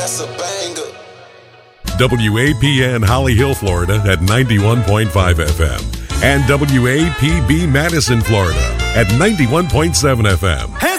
that's a banger. WAPN Holly Hill, Florida at 91.5 FM and WAPB Madison, Florida at 91.7 FM. Hey!